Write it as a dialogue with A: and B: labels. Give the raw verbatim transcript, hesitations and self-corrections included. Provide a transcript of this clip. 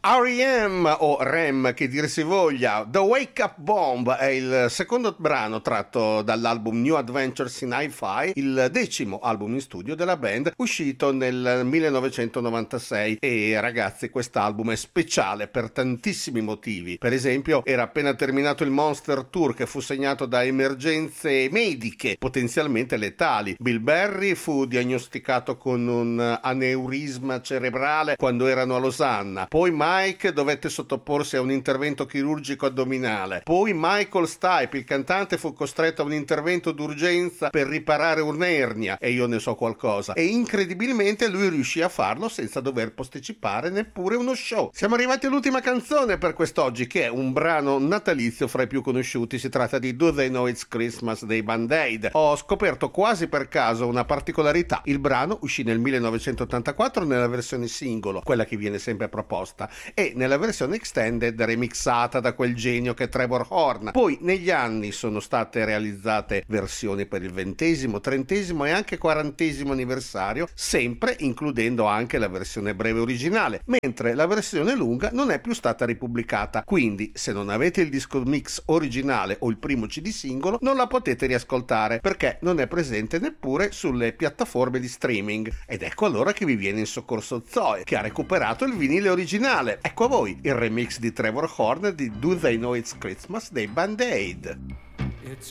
A: R E M o R E M che dir si voglia, The Wake Up Bomb è il secondo brano tratto dall'album New Adventures in Hi-Fi, il decimo album in studio della band uscito nel millenovecentonovantasei. E ragazzi, quest'album è speciale per tantissimi motivi. Per esempio, era appena terminato il Monster Tour che fu segnato da emergenze mediche potenzialmente letali. Bill Berry fu diagnosticato con un aneurisma cerebrale quando erano a Losanna. Poi Mike dovette sottoporsi a un intervento chirurgico addominale. Poi Michael Stipe, il cantante, fu costretto a un intervento d'urgenza per riparare un'ernia, e io ne so qualcosa. E incredibilmente lui riuscì a farlo senza dover posticipare neppure uno show. Siamo arrivati all'ultima canzone per quest'oggi, che è un brano natalizio fra i più conosciuti. Si tratta di Do They Know It's Christmas dei Band Aid. Ho scoperto quasi per caso una particolarità: il brano uscì nel millenovecentottantaquattro nella versione singolo, quella che viene sempre proposta, e nella versione extended remixata da quel genio che è Trevor Horn. Poi negli anni sono state realizzate versioni per il ventesimo, trentesimo e anche quarantesimo anniversario, sempre includendo anche la versione breve originale, mentre la versione lunga non è più stata ripubblicata. Quindi se non avete il disco mix originale o il primo C D singolo non la potete riascoltare, perché non è presente neppure sulle piattaforme di streaming. Ed ecco allora che vi viene in soccorso Zoe, che ha recuperato il vinile originale. Ecco a voi il remix di Trevor Horn di Do They Know It's Christmas dei Band Aid.
B: It's